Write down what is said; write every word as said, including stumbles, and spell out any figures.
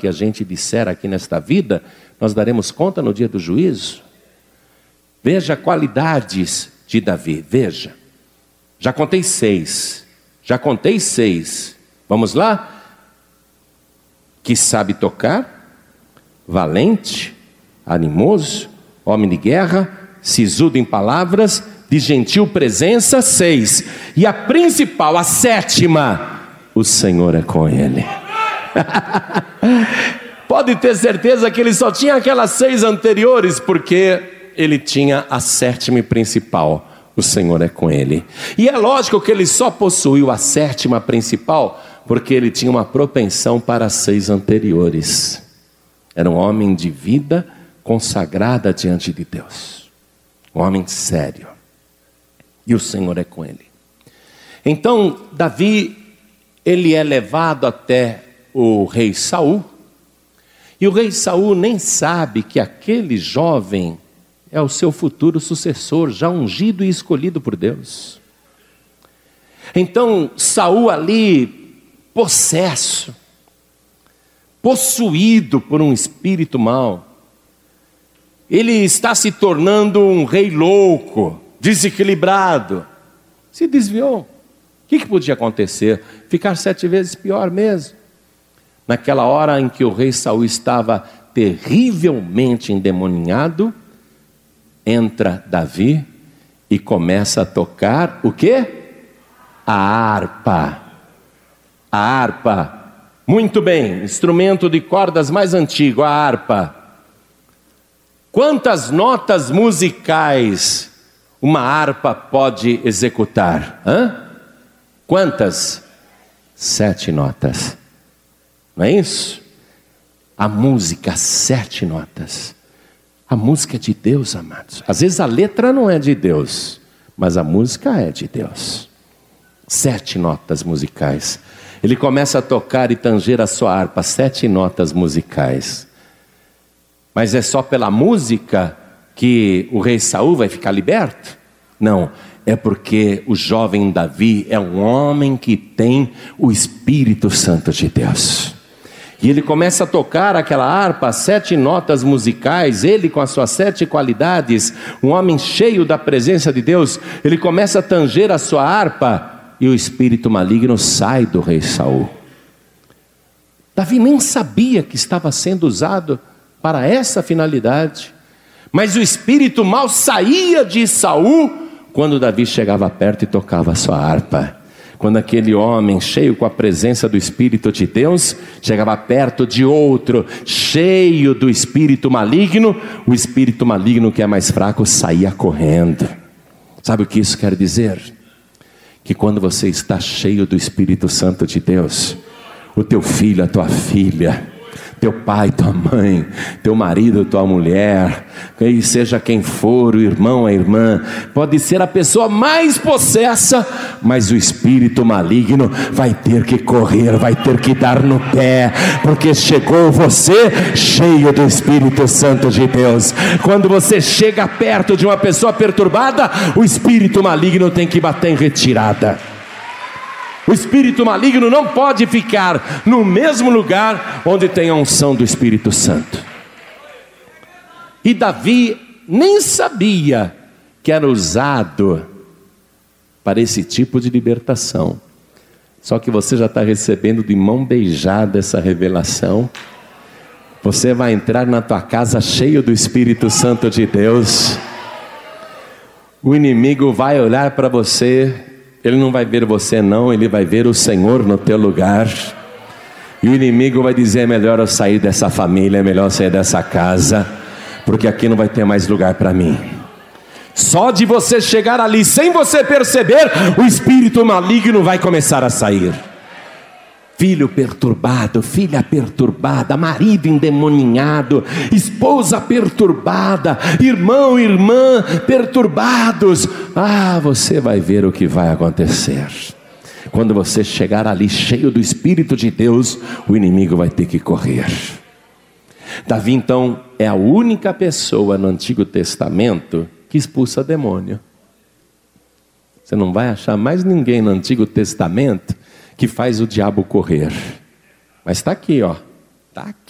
que a gente disser aqui nesta vida, nós daremos conta no dia do juízo. Veja qualidades de Davi, veja. Já contei seis, já contei seis. Vamos lá? Que sabe tocar, valente, animoso, homem de guerra, sisudo em palavras, de gentil presença, seis. E a principal, a sétima, o Senhor é com ele. Pode ter certeza que ele só tinha aquelas seis anteriores, porque ele tinha a sétima e principal, o Senhor é com ele. E é lógico que ele só possuiu a sétima principal, porque ele tinha uma propensão para as seis anteriores. Era um homem de vida consagrada diante de Deus, um homem sério, e o Senhor é com ele. Então Davi, ele é levado até o rei Saul, e o rei Saul nem sabe que aquele jovem é o seu futuro sucessor, já ungido e escolhido por Deus. Então Saul ali, possesso, possuído por um espírito mau, ele está se tornando um rei louco, desequilibrado, se desviou. O que, que podia acontecer? Ficar sete vezes pior mesmo. Naquela hora em que o rei Saul estava terrivelmente endemoniado, entra Davi e começa a tocar o quê? A harpa. A harpa. Muito bem, instrumento de cordas mais antigo, a harpa. Quantas notas musicais uma harpa pode executar? Hã? Quantas? Sete notas. Não é isso? A música, sete notas. A música é de Deus, amados. Às vezes a letra não é de Deus, mas a música é de Deus. Sete notas musicais. Ele começa a tocar e tanger a sua harpa, sete notas musicais. Mas é só pela música que o rei Saul vai ficar liberto? Não, é porque o jovem Davi é um homem que tem o Espírito Santo de Deus. E ele começa a tocar aquela harpa, sete notas musicais, ele com as suas sete qualidades, um homem cheio da presença de Deus, ele começa a tanger a sua harpa, e o espírito maligno sai do rei Saul. Davi nem sabia que estava sendo usado para essa finalidade, mas o espírito mal saía de Saul quando Davi chegava perto e tocava a sua harpa. Quando aquele homem cheio com a presença do Espírito de Deus chegava perto de outro cheio do espírito maligno, o espírito maligno que é mais fraco saía correndo. Sabe o que isso quer dizer? Que quando você está cheio do Espírito Santo de Deus, o teu filho, a tua filha, teu pai, tua mãe, teu marido, tua mulher, e seja quem for, o irmão, a irmã, pode ser a pessoa mais possessa, mas o espírito maligno vai ter que correr, vai ter que dar no pé, porque chegou você cheio do Espírito Santo de Deus. Quando você chega perto de uma pessoa perturbada, o espírito maligno tem que bater em retirada. O espírito maligno não pode ficar no mesmo lugar onde tem a unção do Espírito Santo. E Davi nem sabia que era usado para esse tipo de libertação. Só que você já está recebendo de mão beijada essa revelação. Você vai entrar na tua casa cheio do Espírito Santo de Deus. O inimigo vai olhar para você. Ele não vai ver você não, ele vai ver o Senhor no teu lugar. E o inimigo vai dizer, é melhor eu sair dessa família, é melhor eu sair dessa casa, porque aqui não vai ter mais lugar para mim. Só de você chegar ali, sem você perceber, o espírito maligno vai começar a sair. Filho perturbado, filha perturbada, marido endemoninhado, esposa perturbada, irmão, irmã perturbados. Ah, você vai ver o que vai acontecer. Quando você chegar ali cheio do Espírito de Deus, o inimigo vai ter que correr. Davi então é a única pessoa no Antigo Testamento que expulsa demônio. Você não vai achar mais ninguém no Antigo Testamento que faz o diabo correr. Mas está aqui, ó. Está aqui.